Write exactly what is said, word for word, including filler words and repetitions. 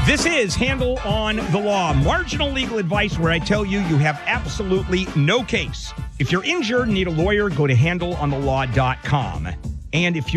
This is Handle on the Law, marginal legal advice where I tell you you have absolutely no case. If you're injured and need a lawyer, go to handle on the law dot com. And if you